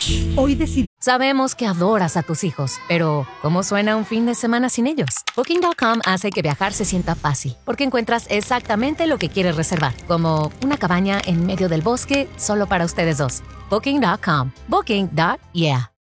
Hoy decidí... Sabemos que adoras a tus hijos, pero ¿cómo suena un fin de semana sin ellos? Booking.com hace que viajar se sienta fácil, porque encuentras exactamente lo que quieres reservar, como una cabaña en medio del bosque solo para ustedes dos. Booking.com. Booking.yeah.